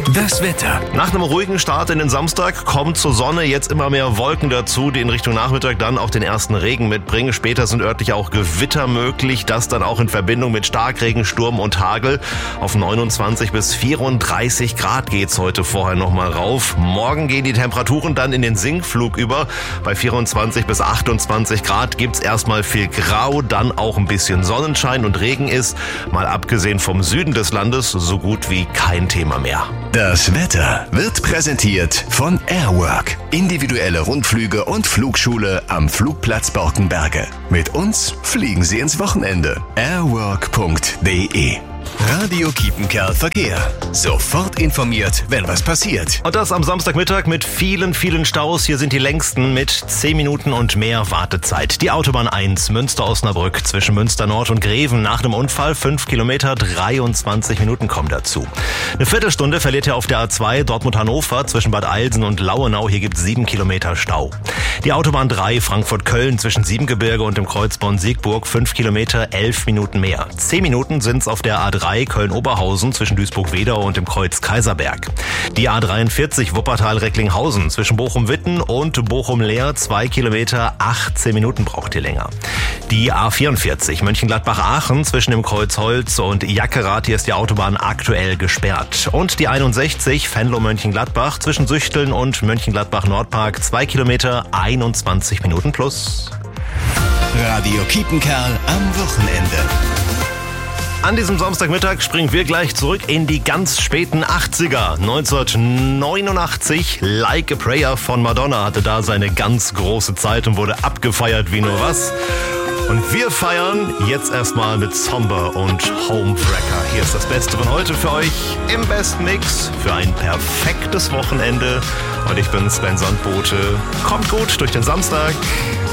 Das Wetter. Nach einem ruhigen Start in den Samstag kommt zur Sonne jetzt immer mehr Wolken dazu, die in Richtung Nachmittag dann auch den ersten Regen mitbringen. Später sind örtlich auch Gewitter möglich, das dann auch in Verbindung mit Starkregen, Sturm und Hagel. Auf 29 bis 34 Grad geht's heute vorher nochmal rauf. Morgen gehen die Temperaturen dann in den Sinkflug über. Bei 24 bis 28 Grad gibt's erstmal viel Grau, dann auch ein bisschen Sonnenschein und Regen ist, mal abgesehen vom Süden des Landes, so gut wie kein Thema mehr. Das Wetter wird präsentiert von Airwork. Individuelle Rundflüge und Flugschule am Flugplatz Borkenberge. Mit uns fliegen Sie ins Wochenende. airwork.de. Radio Kiepenkerl Verkehr. Sofort informiert, wenn was passiert. Und das am Samstagmittag mit vielen, vielen Staus. Hier sind die längsten mit 10 Minuten und mehr Wartezeit. Die Autobahn 1 Münster-Osnabrück zwischen Münster Nord und Greven. Nach dem Unfall 5 Kilometer, 23 Minuten kommen dazu. Eine Viertelstunde verliert ihr auf der A2 Dortmund-Hannover zwischen Bad Eilsen und Lauenau. Hier gibt es 7 Kilometer Stau. Die Autobahn 3 Frankfurt-Köln zwischen Siebengebirge und dem Kreuz Bonn-Siegburg 5 Kilometer, 11 Minuten mehr. 10 Minuten sind es auf der A3 Köln-Oberhausen zwischen Duisburg-Wedau und dem Kreuz Kaiserberg. Die A43 Wuppertal-Recklinghausen zwischen Bochum-Witten und Bochum-Leer 2 Kilometer, 18 Minuten braucht ihr länger. Die A44 Mönchengladbach-Aachen zwischen dem Kreuz Holz und Jackerath, hier ist die Autobahn aktuell gesperrt. Und die 61 Venlo-Mönchengladbach zwischen Süchteln und Mönchengladbach-Nordpark 2 Kilometer, 21 Minuten plus. Radio Kiepenkerl am Wochenende. An diesem Samstagmittag springen wir gleich zurück in die ganz späten 80er. 1989, Like a Prayer von Madonna hatte da seine ganz große Zeit und wurde abgefeiert wie nur was. Und wir feiern jetzt erstmal mit Somber und Homewrecker. Hier ist das Beste von heute für euch im besten Mix für ein perfektes Wochenende. Und ich bin Sven Sandbote. Kommt gut durch den Samstag.